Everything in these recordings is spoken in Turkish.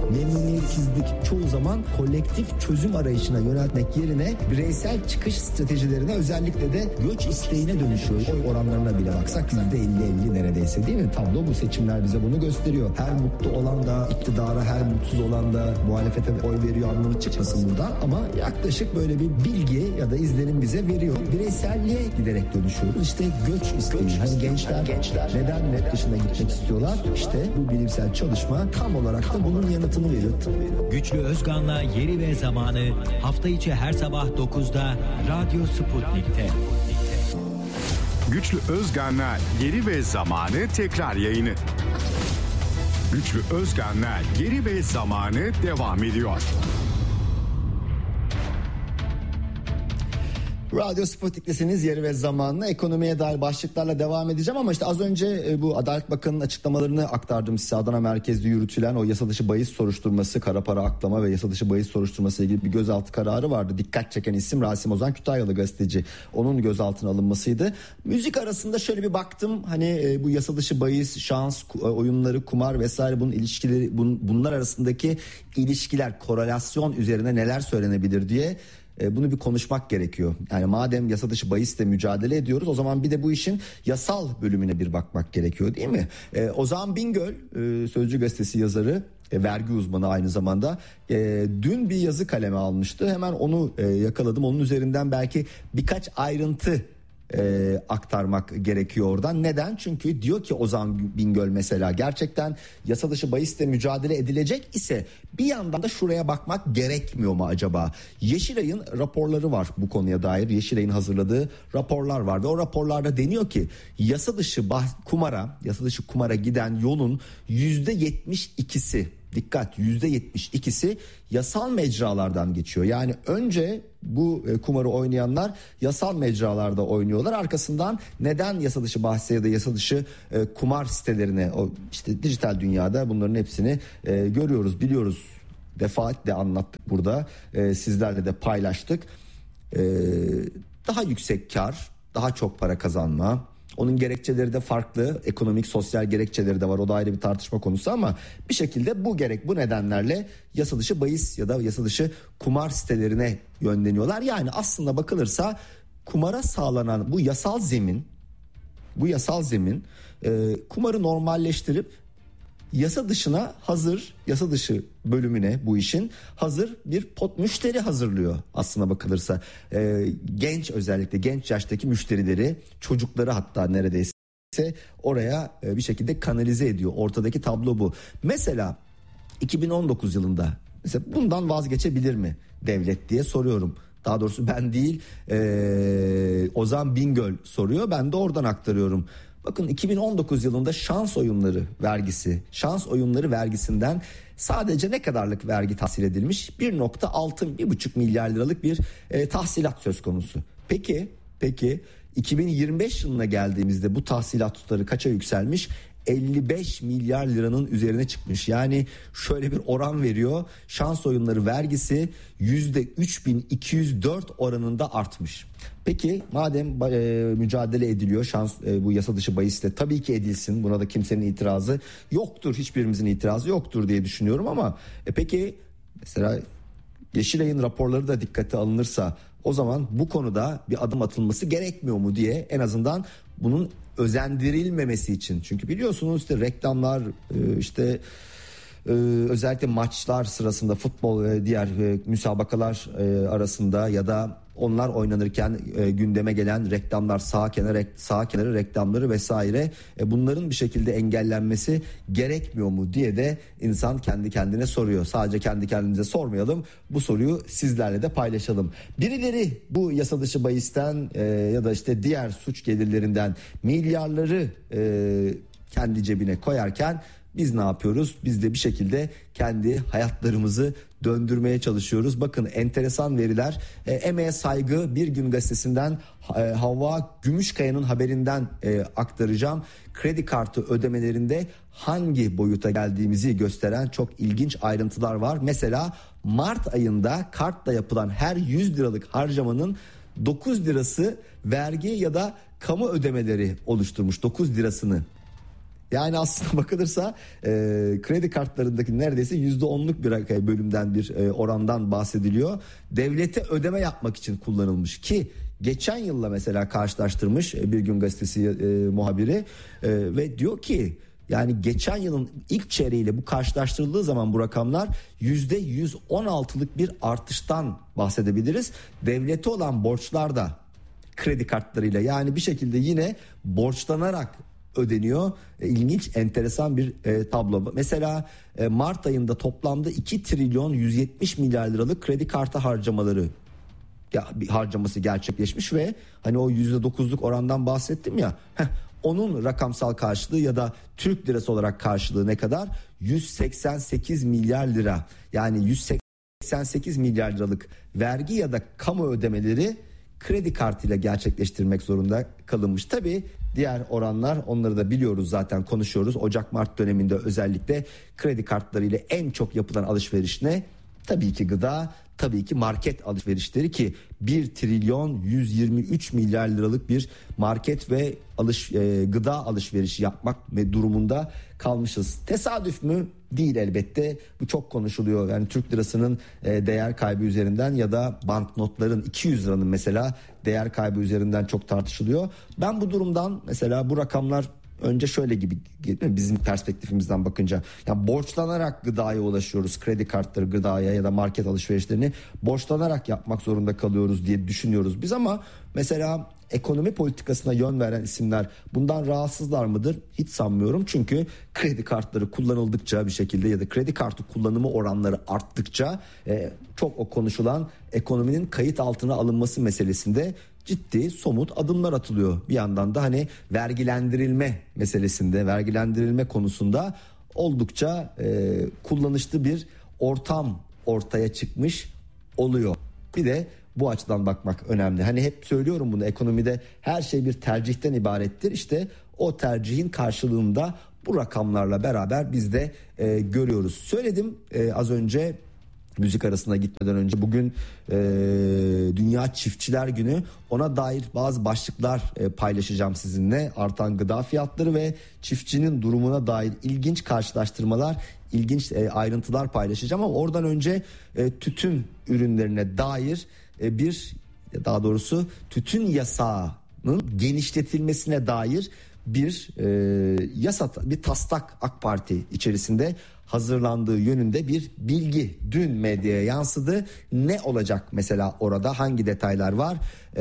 memnuniyetsizlik çoğu zaman kolektif çözüm arayışına yöneltmek yerine bireysel çıkış stratejilerine, özellikle de göç isteğine dönüşüyor. Oy oranlarına bile baksak %50-50 neredeyse, değil mi? Tablo bu, seçimler bize bunu gösteriyor. Her mutlu olan da iktidara, her mutsuz olan da muhalefete oy veriyor anlamı çıkmasın buradan. Ama yaklaşık böyle bir bilgi ya da izlenim bize veriyor. Bireyselliğe giderek dönüşüyoruz. İşte göç isteği. Hani gençler neden yurt dışına gitmek istiyorlar? İşte bu bilimsel çalışma tam olarak da bunun yanıtını veriyor. Güçlü Özgan'la Yeri ve Zamanı hafta içi her sabah 9'da Radyo Sputnik'te. Güçlü Özgan'la Yeri ve Zamanı tekrar yayını. Güçlü Özgan'la Yeri ve Zamanı devam ediyor. Radyo Sputnik'tesiniz, Yeri ve Zamanı'na ekonomiye dair başlıklarla devam edeceğim ama işte az önce bu Adalet Bakanı'nın açıklamalarını aktardım size. Adana merkezli yürütülen o yasa dışı bahis soruşturması, kara para aklama ve yasa dışı bahis soruşturması ile ilgili bir gözaltı kararı vardı. Dikkat çeken isim Rasim Ozan, Kütahyalı gazeteci. Onun gözaltına alınmasıydı. Müzik arasında şöyle bir baktım, hani bu yasa dışı bahis, şans oyunları, kumar vesaire, bunun ilişkileri, bunlar arasındaki ilişkiler, korelasyon üzerine neler söylenebilir diye. Bunu bir konuşmak gerekiyor. Yani madem yasa dışı bahisle mücadele ediyoruz, o zaman bir de bu işin yasal bölümüne bir bakmak gerekiyor, değil mi? Ozan Bingöl, Sözcü gazetesi yazarı, vergi uzmanı aynı zamanda, dün bir yazı kaleme almıştı. Hemen onu yakaladım. Onun üzerinden belki birkaç ayrıntı aktarmak gerekiyor oradan. Neden? Çünkü diyor ki Ozan Bingöl mesela, gerçekten yasa dışı bahisle mücadele edilecek ise bir yandan da şuraya bakmak gerekmiyor mu acaba? Yeşilay'ın raporları var bu konuya dair. Yeşilay'ın hazırladığı raporlar var ve o raporlarda deniyor ki yasa dışı kumara giden yolun %72'si, dikkat, %72'si yasal mecralardan geçiyor. Yani önce bu kumarı oynayanlar yasal mecralarda oynuyorlar. Arkasından neden yasa dışı bahse ya da yasa dışı kumar sitelerine, o işte dijital dünyada bunların hepsini görüyoruz, biliyoruz. Defaatle anlattık burada. Sizlerle de paylaştık. Daha yüksek kar, daha çok para kazanma. Onun gerekçeleri de farklı, ekonomik, sosyal gerekçeleri de var. O da ayrı bir tartışma konusu ama bir şekilde bu nedenlerle yasa dışı bahis ya da yasa dışı kumar sitelerine yönleniyorlar. Yani aslında bakılırsa kumara sağlanan bu yasal zemin kumarı normalleştirip yasa dışı bölümüne bu işin hazır bir müşteri hazırlıyor aslına bakılırsa. Özellikle genç yaştaki müşterileri, çocukları hatta neredeyse oraya bir şekilde kanalize ediyor. Ortadaki tablo bu. Mesela 2019 yılında mesela bundan vazgeçebilir mi devlet diye soruyorum. Daha doğrusu ben değil, Ozan Bingöl soruyor, ben de oradan aktarıyorum. Bakın 2019 yılında şans oyunları vergisinden sadece ne kadarlık vergi tahsil edilmiş? 1,5 milyar liralık bir tahsilat söz konusu. Peki 2025 yılına geldiğimizde bu tahsilat tutarı kaça yükselmiş? 55 milyar liranın üzerine çıkmış. Yani şöyle bir oran veriyor. Şans oyunları vergisi %3204 oranında artmış. Peki madem mücadele ediliyor bu yasa dışı bahisle, tabii ki edilsin. Buna da kimsenin itirazı yoktur. Hiçbirimizin itirazı yoktur diye düşünüyorum ama peki mesela Yeşilay'ın raporları da dikkate alınırsa o zaman bu konuda bir adım atılması gerekmiyor mu diye, en azından bunun özendirilmemesi için. Çünkü biliyorsunuz işte reklamlar, özellikle maçlar sırasında, futbol ve diğer müsabakalar arasında ya da onlar oynanırken gündeme gelen reklamlar, sağ kenarı reklamları vesaire, bunların bir şekilde engellenmesi gerekmiyor mu diye de insan kendi kendine soruyor. Sadece kendi kendimize sormayalım, bu soruyu sizlerle de paylaşalım. Birileri bu yasa dışı bahisten ya da işte diğer suç gelirlerinden milyarları kendi cebine koyarken biz ne yapıyoruz? Biz de bir şekilde kendi hayatlarımızı döndürmeye çalışıyoruz. Bakın enteresan veriler. Emeğe Saygı Bir Gün gazetesinden Havva Gümüşkaya'nın haberinden aktaracağım. Kredi kartı ödemelerinde hangi boyuta geldiğimizi gösteren çok ilginç ayrıntılar var. Mesela Mart ayında kartla yapılan her 100 liralık harcamanın 9 lirası vergi ya da kamu ödemeleri oluşturmuş. 9 lirasını. Yani aslında bakılırsa kredi kartlarındaki neredeyse %10'luk bir bölümden bir orandan bahsediliyor. Devlete ödeme yapmak için kullanılmış ki geçen yılla mesela karşılaştırmış Bir Gün Gazetesi muhabiri ve diyor ki yani geçen yılın ilk çeyreğiyle bu karşılaştırıldığı zaman bu rakamlar %116'lık bir artıştan bahsedebiliriz. Devlete olan borçlar da kredi kartlarıyla yani bir şekilde yine borçlanarak ödeniyor. İlginç, enteresan bir tablo. Mesela Mart ayında toplamda 2 trilyon 170 milyar liralık kredi kartı harcaması gerçekleşmiş ve hani o %9'luk orandan bahsettim ya. Onun rakamsal karşılığı ya da Türk lirası olarak karşılığı ne kadar? 188 milyar lira. Yani 188 milyar liralık vergi ya da kamu ödemeleri kredi kartıyla gerçekleştirmek zorunda kalınmış. Tabii diğer oranlar, onları da biliyoruz zaten, konuşuyoruz. Ocak-Mart döneminde özellikle kredi kartlarıyla en çok yapılan alışveriş ne? Tabii ki gıda, tabii ki market alışverişleri ki 1 trilyon 123 milyar liralık bir market ve gıda alışverişi yapmak ve durumunda kalmışız. Tesadüf mü? Değil elbette. Bu çok konuşuluyor. Yani Türk lirasının değer kaybı üzerinden ya da banknotların 200 liranın mesela değer kaybı üzerinden çok tartışılıyor. Ben bu durumdan mesela bu rakamlar önce şöyle gibi bizim perspektifimizden bakınca yani borçlanarak gıdaya ulaşıyoruz. Kredi kartları gıdaya ya da market alışverişlerini borçlanarak yapmak zorunda kalıyoruz diye düşünüyoruz biz ama mesela ekonomi politikasına yön veren isimler bundan rahatsızlar mıdır? Hiç sanmıyorum. Çünkü kredi kartları kullanıldıkça bir şekilde ya da kredi kartı kullanımı oranları arttıkça çok o konuşulan ekonominin kayıt altına alınması meselesinde ciddi somut adımlar atılıyor. Bir yandan da hani vergilendirilme meselesinde, vergilendirilme konusunda oldukça kullanışlı bir ortam ortaya çıkmış oluyor. Bir de bu açıdan bakmak önemli. Hani hep söylüyorum bunu, ekonomide her şey bir tercihten ibarettir. İşte o tercihin karşılığında bu rakamlarla beraber biz de görüyoruz. Söyledim az önce müzik arasına gitmeden önce bugün Dünya Çiftçiler Günü, ona dair bazı başlıklar paylaşacağım sizinle. Artan gıda fiyatları ve çiftçinin durumuna dair ilginç karşılaştırmalar, ilginç ayrıntılar paylaşacağım ama oradan önce tütün ürünlerine dair daha doğrusu tütün yasağının genişletilmesine dair bir bir taslak AK Parti içerisinde hazırlandığı yönünde bir bilgi dün medyaya yansıdı. Ne olacak mesela orada, hangi detaylar var?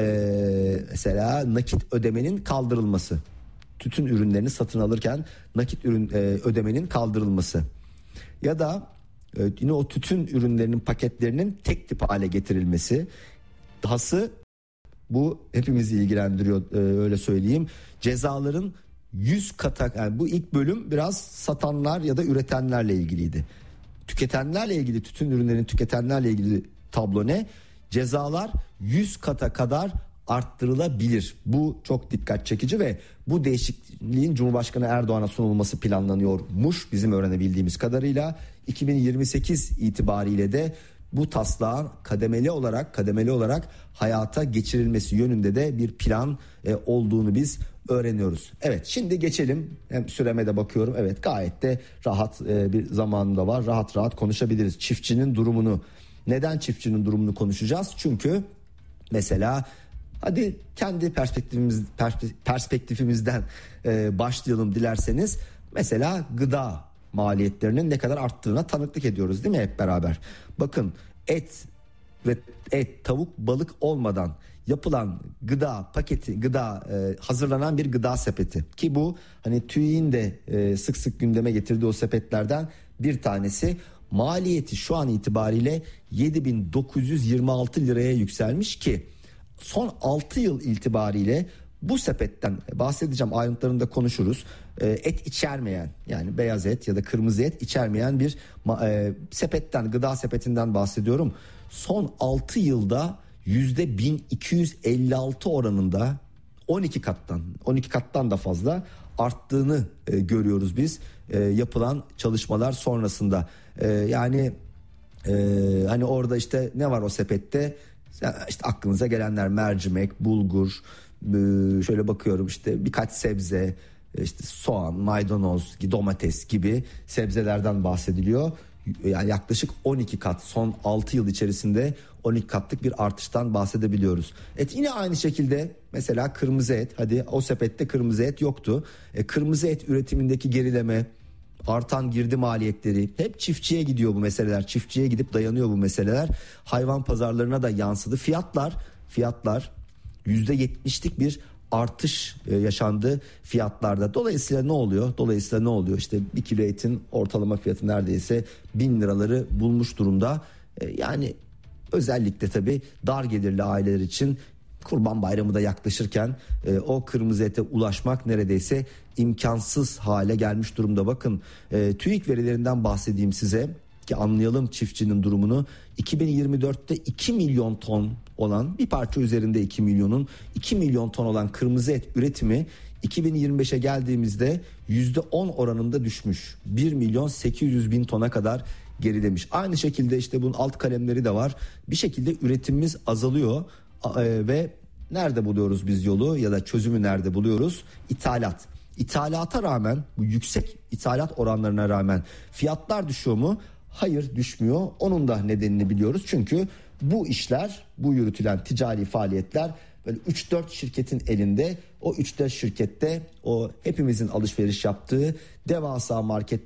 Mesela nakit ödemenin kaldırılması, tütün ürünlerini satın alırken nakit ödemenin kaldırılması ya da yine o tütün ürünlerinin paketlerinin tek tip hale getirilmesi. Dahası bu hepimizi ilgilendiriyor, öyle söyleyeyim. Cezaların 100 kata, yani bu ilk bölüm biraz satanlar ya da üretenlerle ilgiliydi. Tüketenlerle ilgili, tütün ürünlerinin tüketenlerle ilgili tablo ne? Cezalar 100 kata kadar arttırılabilir. Bu çok dikkat çekici ve bu değişikliğin Cumhurbaşkanı Erdoğan'a sunulması planlanıyormuş bizim öğrenebildiğimiz kadarıyla. 2028 itibariyle de bu taslağın kademeli olarak hayata geçirilmesi yönünde de bir plan olduğunu biz öğreniyoruz. Evet, şimdi geçelim. Hem süreme de bakıyorum. Evet, gayet de rahat bir zamanında var. Rahat konuşabiliriz. Çiftçinin durumunu. Neden çiftçinin durumunu konuşacağız? Çünkü mesela hadi kendi perspektifimizden başlayalım dilerseniz. Mesela gıda maliyetlerinin ne kadar arttığına tanıklık ediyoruz değil mi hep beraber? Bakın, tavuk, balık olmadan yapılan hazırlanan bir gıda sepeti ki bu hani TÜİK'in de sık sık gündeme getirdiği o sepetlerden bir tanesi, maliyeti şu an itibariyle 7.926 liraya yükselmiş ki son 6 yıl itibariyle bu sepetten bahsedeceğim, ayrıntılarında konuşuruz. Et içermeyen, yani beyaz et ya da kırmızı et içermeyen bir sepetten, gıda sepetinden bahsediyorum. Son 6 yılda %1256 oranında 12 kattan da fazla arttığını görüyoruz biz yapılan çalışmalar sonrasında. Yani hani orada işte ne var o sepette? İşte aklınıza gelenler mercimek, bulgur, şöyle bakıyorum işte birkaç sebze, işte soğan, maydanoz, domates gibi sebzelerden bahsediliyor. Yani yaklaşık 12 kat, son 6 yıl içerisinde 12 katlık bir artıştan bahsedebiliyoruz. Yine aynı şekilde mesela kırmızı et, hadi o sepette kırmızı et yoktu. Kırmızı et üretimindeki gerileme, artan girdi maliyetleri, hep çiftçiye gidiyor bu meseleler. Çiftçiye gidip dayanıyor bu meseleler. Hayvan pazarlarına da yansıdı. Fiyatlar %70'lik bir artış yaşandı fiyatlarda. Dolayısıyla ne oluyor? İşte bir kilo etin ortalama fiyatı neredeyse 1000 liraları bulmuş durumda. Yani özellikle tabii dar gelirli aileler için Kurban Bayramı da yaklaşırken o kırmızı ete ulaşmak neredeyse imkansız hale gelmiş durumda. Bakın TÜİK verilerinden bahsedeyim size ki anlayalım çiftçinin durumunu. 2024'te 2 milyon ton olan, bir parça üzerinde 2 milyon ton olan kırmızı et üretimi 2025'e geldiğimizde %10 oranında düşmüş. 1.800.000 tona kadar gerilemiş. Aynı şekilde işte bunun alt kalemleri de var. Bir şekilde üretimimiz azalıyor ve nerede buluyoruz biz yolu ya da çözümü nerede buluyoruz? İthalata rağmen, bu yüksek ithalat oranlarına rağmen fiyatlar düşüyor mu? Hayır, düşmüyor. Onun da nedenini biliyoruz. Çünkü bu işler, bu yürütülen ticari faaliyetler böyle 3-4 şirketin elinde. O 3-4 şirkette o hepimizin alışveriş yaptığı devasa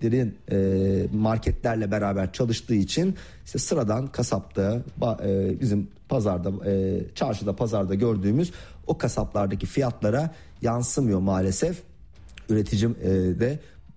marketlerle beraber çalıştığı için işte sıradan kasapta, bizim pazarda, çarşıda, pazarda gördüğümüz o kasaplardaki fiyatlara yansımıyor maalesef. Üreticim de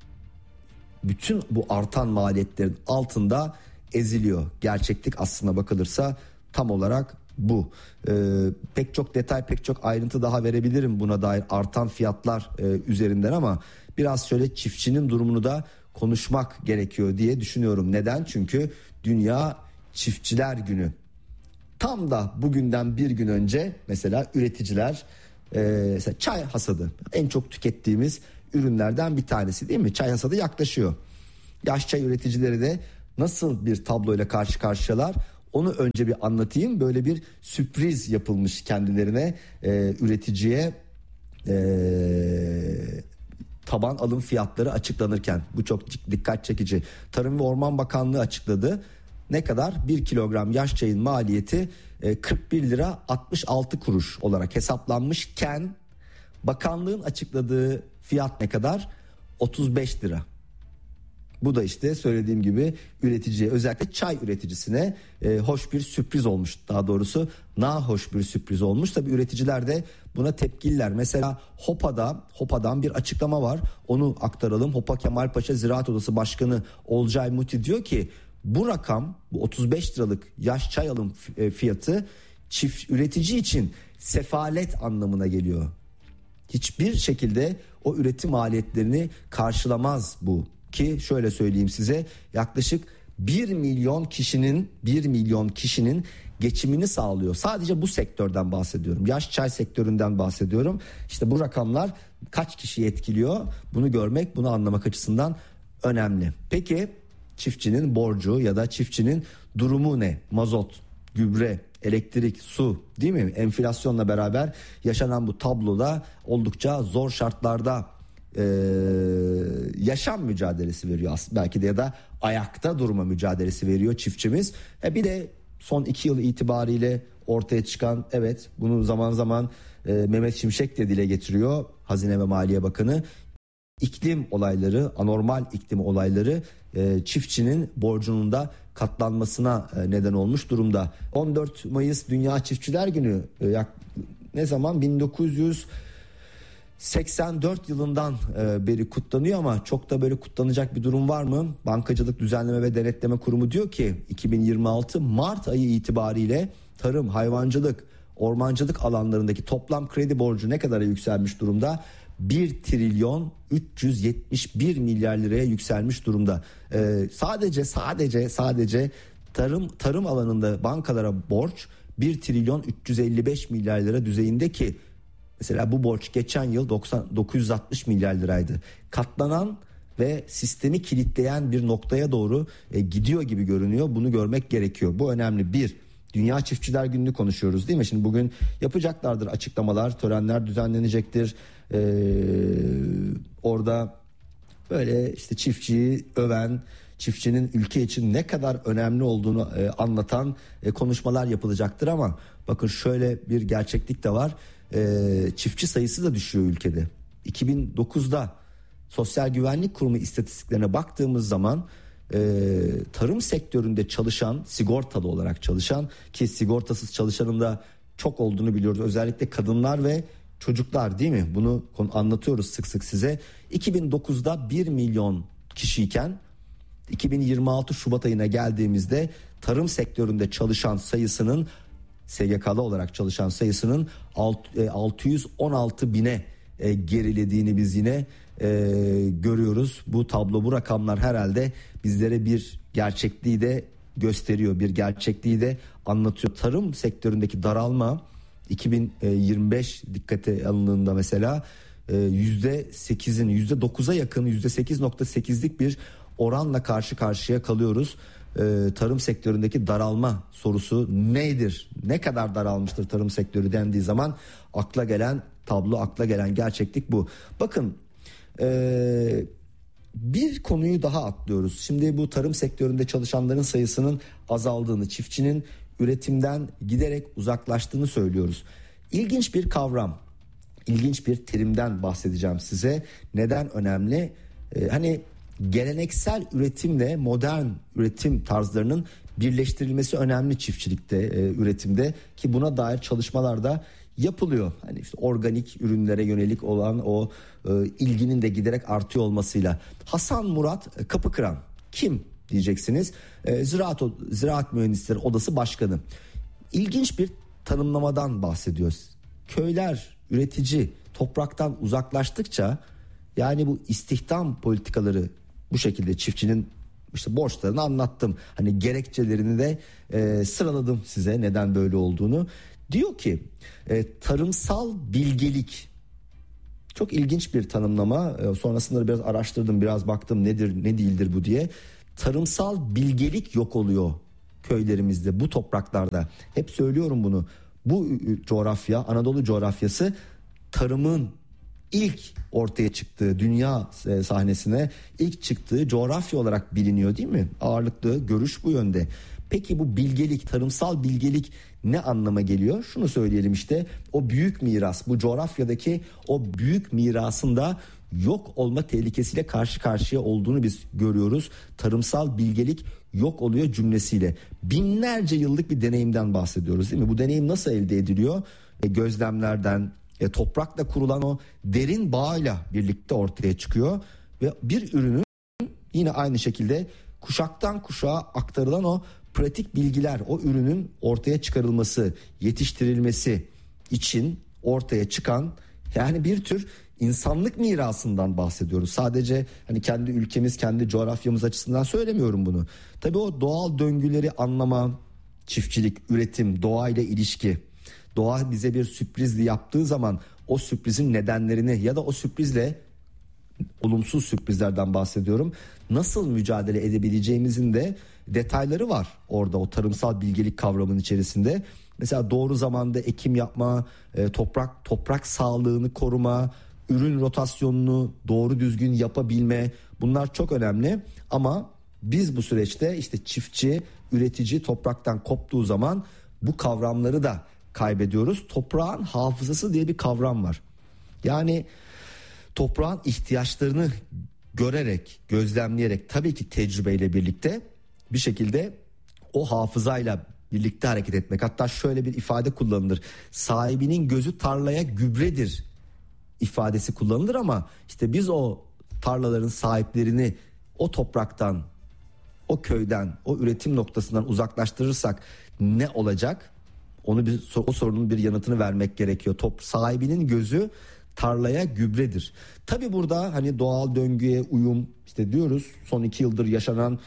bütün bu artan maliyetlerin altında eziliyor. Gerçeklik aslına bakılırsa tam olarak bu. Pek çok detay, pek çok ayrıntı daha verebilirim buna dair, artan fiyatlar üzerinden, ama biraz şöyle çiftçinin durumunu da konuşmak gerekiyor diye düşünüyorum. Neden? Çünkü Dünya Çiftçiler Günü. Tam da bugünden bir gün önce mesela üreticiler mesela çay hasadı, en çok tükettiğimiz ürünlerden bir tanesi değil mi? Çay hasadı yaklaşıyor. Yaş çay üreticileri de nasıl bir tabloyla karşı karşıyalar? Onu önce bir anlatayım. Böyle bir sürpriz yapılmış kendilerine, üreticiye taban alım fiyatları açıklanırken. Bu çok dikkat çekici. Tarım ve Orman Bakanlığı açıkladı. Ne kadar? 1 kilogram yaş çayın maliyeti 41 lira 66 kuruş olarak hesaplanmışken bakanlığın açıkladığı fiyat ne kadar? 35 lira. Bu da işte söylediğim gibi üreticiye, özellikle çay üreticisine hoş bir sürpriz olmuş. Daha doğrusu nahoş bir sürpriz olmuş. Tabii üreticiler de buna tepkililer. Mesela Hopa'dan bir açıklama var. Onu aktaralım. Hopa Kemalpaşa Ziraat Odası Başkanı Olcay Muti diyor ki bu rakam, bu 35 liralık yaş çay alım fiyatı üretici için sefalet anlamına geliyor. Hiçbir şekilde o üretim maliyetlerini karşılamaz bu. Ki şöyle söyleyeyim size, yaklaşık 1 milyon kişinin geçimini sağlıyor. Sadece bu sektörden bahsediyorum. Yaş çay sektöründen bahsediyorum. İşte bu rakamlar kaç kişiyi etkiliyor? Bunu görmek, bunu anlamak açısından önemli. Peki çiftçinin borcu ya da çiftçinin durumu ne? Mazot, gübre, elektrik, su, değil mi? Enflasyonla beraber yaşanan bu tabloda oldukça zor şartlarda yaşam mücadelesi veriyor aslında, belki de, ya da ayakta durma mücadelesi veriyor çiftçimiz. Bir de son 2 yıl itibariyle ortaya çıkan, evet, bunu zaman zaman Mehmet Şimşek de dile getiriyor, Hazine ve Maliye Bakanı, iklim olayları, anormal iklim olayları çiftçinin borcunun da katlanmasına neden olmuş durumda. 14 Mayıs Dünya Çiftçiler Günü ne zaman? 1984 yılından beri kutlanıyor, ama çok da böyle kutlanacak bir durum var mı? Bankacılık Düzenleme ve Denetleme Kurumu diyor ki 2026 Mart ayı itibariyle tarım, hayvancılık, ormancılık alanlarındaki toplam kredi borcu ne kadara yükselmiş durumda? 1 trilyon 371 milyar liraya yükselmiş durumda. Sadece tarım alanında bankalara borç 1 trilyon 355 milyar lira düzeyinde, ki mesela bu borç geçen yıl 960 milyar liraydı. Katlanan ve sistemi kilitleyen bir noktaya doğru gidiyor gibi görünüyor. Bunu görmek gerekiyor. Bu önemli. Dünya Çiftçiler Günü'nü konuşuyoruz değil mi? Şimdi bugün yapacaklardır açıklamalar, törenler düzenlenecektir. Orada böyle işte çiftçiyi öven, çiftçinin ülke için ne kadar önemli olduğunu anlatan konuşmalar yapılacaktır ama bakın şöyle bir gerçeklik de var. Çiftçi sayısı da düşüyor ülkede. 2009'da Sosyal Güvenlik Kurumu istatistiklerine baktığımız zaman tarım sektöründe çalışan, sigortalı olarak çalışan, ki sigortasız çalışanın da çok olduğunu biliyoruz. Özellikle kadınlar ve çocuklar, değil mi? Bunu anlatıyoruz sık sık size. 2009'da 1 milyon kişiyken 2026 Şubat ayına geldiğimizde tarım sektöründe çalışan sayısının, SGK'lı olarak çalışan sayısının 616 bine gerilediğini biz yine görüyoruz. Bu tablo, bu rakamlar herhalde bizlere bir gerçekliği de gösteriyor, bir gerçekliği de anlatıyor. Tarım sektöründeki daralma 2025 dikkate alındığında mesela %8'in %9'a yakın, %8.8'lik bir oranla karşı karşıya kalıyoruz. Tarım sektöründeki daralma sorusu nedir? Ne kadar daralmıştır tarım sektörü dendiği zaman akla gelen tablo, akla gelen gerçeklik bu. Bakın bir konuyu daha atlıyoruz. Şimdi bu tarım sektöründe çalışanların sayısının azaldığını, çiftçinin üretimden giderek uzaklaştığını söylüyoruz. İlginç bir kavram, ilginç bir terimden bahsedeceğim size. Neden önemli? Hani geleneksel üretimle modern üretim tarzlarının birleştirilmesi önemli çiftçilikte, üretimde, ki buna dair çalışmalar da yapılıyor. Hani işte organik ürünlere yönelik olan o ilginin de giderek artıyor olmasıyla. Hasan Murat Kapıkıran kim diyeceksiniz? Ziraat Mühendisleri Odası Başkanı. İlginç bir tanımlamadan bahsediyoruz. Köyler üretici, topraktan uzaklaştıkça, yani bu istihdam politikaları bu şekilde, çiftçinin işte borçlarını anlattım. Hani gerekçelerini de sıraladım size, neden böyle olduğunu. Diyor ki tarımsal bilgelik, çok ilginç bir tanımlama. Sonrasında biraz araştırdım, biraz baktım nedir ne değildir bu diye. Tarımsal bilgelik yok oluyor köylerimizde, bu topraklarda. Hep söylüyorum bunu. Bu coğrafya, Anadolu coğrafyası, tarımın ilk ortaya çıktığı, dünya sahnesine ilk çıktığı coğrafya olarak biliniyor, değil mi? Ağırlıklı görüş bu yönde. Peki bu bilgelik, tarımsal bilgelik ne anlama geliyor? Şunu söyleyelim, işte o büyük miras, bu coğrafyadaki o büyük mirasında yok olma tehlikesiyle karşı karşıya olduğunu biz görüyoruz. Tarımsal bilgelik yok oluyor cümlesiyle. Binlerce yıllık bir deneyimden bahsediyoruz, değil mi? Bu deneyim nasıl elde ediliyor? Gözlemlerden, toprakla kurulan o derin bağıyla birlikte ortaya çıkıyor ve bir ürünün yine aynı şekilde kuşaktan kuşağa aktarılan o pratik bilgiler, o ürünün ortaya çıkarılması, yetiştirilmesi için ortaya çıkan, yani bir tür insanlık mirasından bahsediyoruz. Sadece hani kendi ülkemiz, kendi coğrafyamız açısından söylemiyorum bunu. Tabii o doğal döngüleri anlama, çiftçilik, üretim, doğayla ilişki. Doğa bize bir sürpriz yaptığı zaman o sürprizin nedenlerini ya da o sürprizle, olumsuz sürprizlerden bahsediyorum, nasıl mücadele edebileceğimizin de detayları var orada, o tarımsal bilgelik kavramının içerisinde. Mesela doğru zamanda ekim yapma, toprak sağlığını koruma, ürün rotasyonunu doğru düzgün yapabilme, bunlar çok önemli. Ama biz bu süreçte işte çiftçi, üretici topraktan koptuğu zaman bu kavramları da kaybediyoruz. Toprağın hafızası diye bir kavram var. Yani toprağın ihtiyaçlarını görerek, gözlemleyerek, tabii ki tecrübeyle birlikte bir şekilde o hafızayla birlikte hareket etmek. Hatta şöyle bir ifade kullanılır: sahibinin gözü tarlaya gübredir ifadesi kullanılır, ama işte biz o tarlaların sahiplerini o topraktan, o köyden, o üretim noktasından uzaklaştırırsak ne olacak? O sorunun bir yanıtını vermek gerekiyor. Sahibinin gözü tarlaya gübredir. Tabii burada hani doğal döngüye uyum, işte diyoruz, son 2 yıldır yaşanan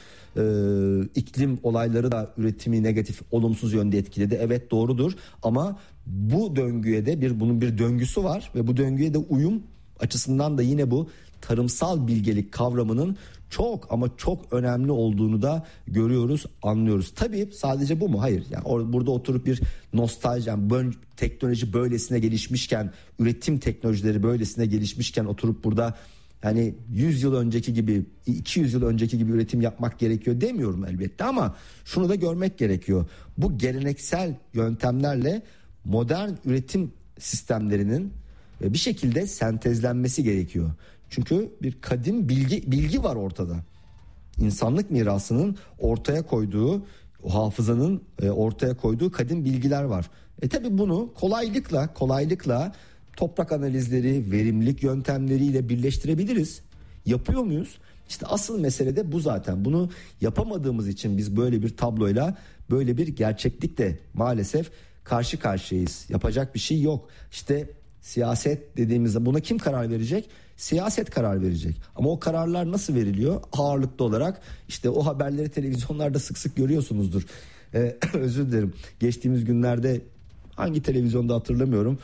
iklim olayları da üretimi negatif, olumsuz yönde etkiledi. Evet, doğrudur, ama bu döngüye de bunun bir döngüsü var ve bu döngüye de uyum açısından da yine bu tarımsal bilgelik kavramının çok ama çok önemli olduğunu da görüyoruz, anlıyoruz. Tabii sadece bu mu? Hayır. Yani burada oturup bir nostalji, yani teknoloji böylesine gelişmişken, üretim teknolojileri böylesine gelişmişken oturup burada yani 100 yıl önceki gibi, 200 yıl önceki gibi üretim yapmak gerekiyor demiyorum elbette, ama şunu da görmek gerekiyor. Bu geleneksel yöntemlerle modern üretim sistemlerinin bir şekilde sentezlenmesi gerekiyor. Çünkü bir kadim bilgi var ortada. İnsanlık mirasının ortaya koyduğu, hafızanın ortaya koyduğu kadim bilgiler var. Tabii bunu kolaylıkla toprak analizleri, verimlilik yöntemleriyle birleştirebiliriz. Yapıyor muyuz? İşte asıl mesele de bu zaten. Bunu yapamadığımız için biz böyle bir tabloyla, böyle bir gerçeklikle maalesef karşı karşıyayız. Yapacak bir şey yok. İşte siyaset dediğimizde buna kim karar verecek? Siyaset karar verecek. Ama o kararlar nasıl veriliyor? Ağırlıklı olarak işte o haberleri televizyonlarda sık sık görüyorsunuzdur. Özür dilerim. Geçtiğimiz günlerde hangi televizyonda hatırlamıyorum.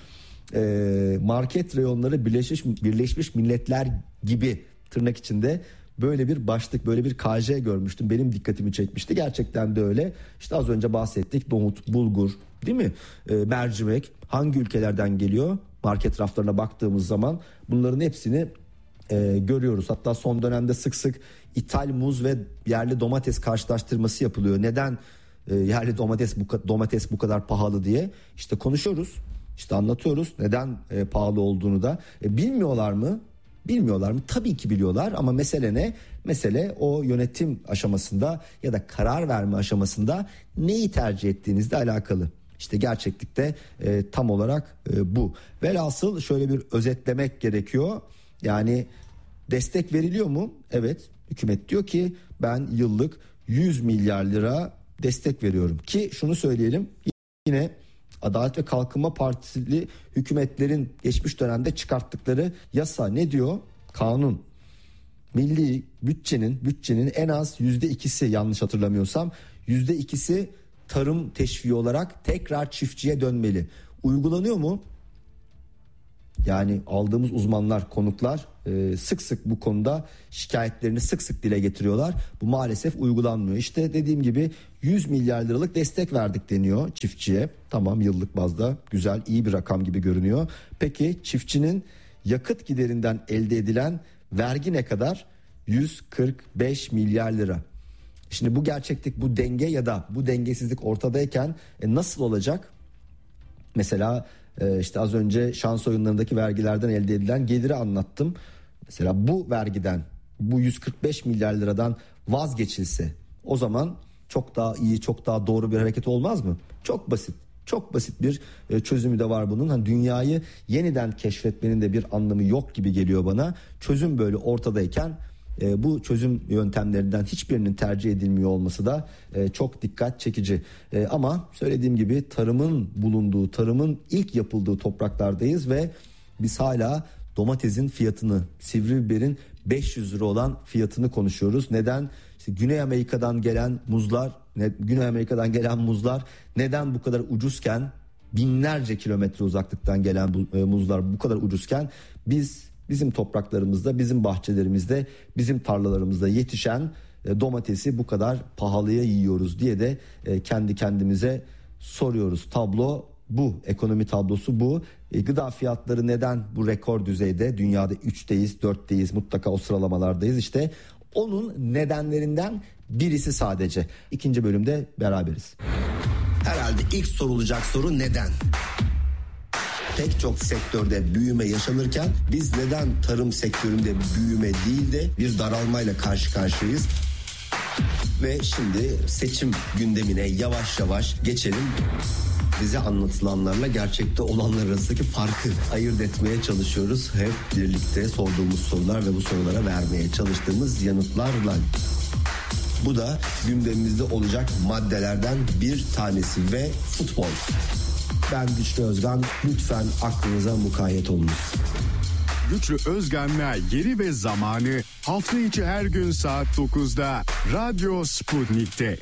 Market reyonları Birleşmiş Milletler gibi tırnak içinde böyle bir başlık, böyle bir KJ görmüştüm. Benim dikkatimi çekmişti. Gerçekten de öyle. İşte az önce bahsettik, nohut, bulgur, değil mi? Mercimek hangi ülkelerden geliyor? Market raflarına baktığımız zaman bunların hepsini görüyoruz. Hatta son dönemde sık sık ithal muz ve yerli domates karşılaştırması yapılıyor. Neden yerli domates bu kadar pahalı diye işte konuşuyoruz. İşte anlatıyoruz neden pahalı olduğunu da. Bilmiyorlar mı? Bilmiyorlar mı? Tabii ki biliyorlar, ama mesele ne? Mesele o yönetim aşamasında ya da karar verme aşamasında neyi tercih ettiğinizle alakalı. İşte gerçeklikte tam olarak bu. Velhasıl şöyle bir özetlemek gerekiyor. Yani destek veriliyor mu? Evet. Hükümet diyor ki ben yıllık 100 milyar lira destek veriyorum. Ki şunu söyleyelim, yine Adalet ve Kalkınma Partili hükümetlerin geçmiş dönemde çıkarttıkları yasa ne diyor? Kanun. Milli bütçenin en az %2'si, yanlış hatırlamıyorsam %2'si tarım teşviği olarak tekrar çiftçiye dönmeli. Uygulanıyor mu? Yani aldığımız uzmanlar, konuklar sık sık bu konuda şikayetlerini sık sık dile getiriyorlar. Bu maalesef uygulanmıyor. İşte dediğim gibi 100 milyar liralık destek verdik deniyor çiftçiye. Tamam, yıllık bazda güzel, iyi bir rakam gibi görünüyor. Peki çiftçinin yakıt giderinden elde edilen vergi ne kadar? 145 milyar lira. Şimdi bu gerçeklik, bu denge ya da bu dengesizlik ortadayken nasıl olacak? Mesela işte az önce şans oyunlarındaki vergilerden elde edilen geliri anlattım. Mesela bu vergiden, bu 145 milyar liradan vazgeçilse o zaman çok daha iyi, çok daha doğru bir hareket olmaz mı? Çok basit. Çok basit bir çözümü de var bunun. Hani dünyayı yeniden keşfetmenin de bir anlamı yok gibi geliyor bana. Çözüm böyle ortadayken bu çözüm yöntemlerinden hiçbirinin tercih edilmiyor olması da çok dikkat çekici. Ama söylediğim gibi tarımın bulunduğu, tarımın ilk yapıldığı topraklardayız ve biz hala domatesin fiyatını, sivri biberin 500 lira olan fiyatını konuşuyoruz. Neden? İşte Güney Amerika'dan gelen muzlar neden bu kadar ucuzken, binlerce kilometre uzaklıktan gelen muzlar bu kadar ucuzken bizim topraklarımızda, bizim bahçelerimizde, bizim tarlalarımızda yetişen domatesi bu kadar pahalıya yiyoruz diye de kendi kendimize soruyoruz. Tablo bu, ekonomi tablosu bu. Gıda fiyatları neden bu rekor düzeyde? Dünyada 3'teyiz, 4'teyiz, mutlaka o sıralamalardayız. İşte onun nedenlerinden birisi sadece. İkinci bölümde beraberiz. Herhalde ilk sorulacak soru neden? Pek çok sektörde büyüme yaşanırken biz neden tarım sektöründe büyüme değil de bir daralmayla karşı karşıyayız? Ve şimdi seçim gündemine yavaş yavaş geçelim. Bize anlatılanlarla gerçekte olanlar arasındaki farkı ayırt etmeye çalışıyoruz. Hep birlikte sorduğumuz sorular ve bu sorulara vermeye çalıştığımız yanıtlarla. Bu da gündemimizde olacak maddelerden bir tanesi ve futbol. Ben Güçlü Özgen, lütfen aklınıza mukayyet olunuz. Güçlü Özgen'le Yeri ve Zamanı hafta içi her gün saat 9'da Radyo Sputnik'te.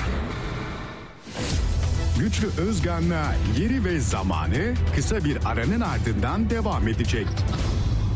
Güçlü Özgen'le Yeri ve Zamanı kısa bir aranın ardından devam edecek.